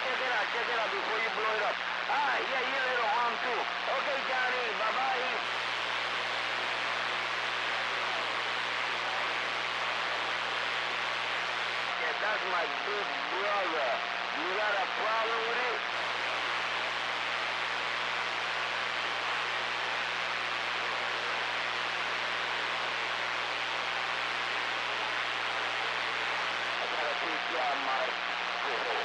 check it out before you blow it up. Ah, yeah, you little arm too. Okay, Johnny, bye-bye. Yeah, that's my big brother. You got a problem with it? I gotta take care of my...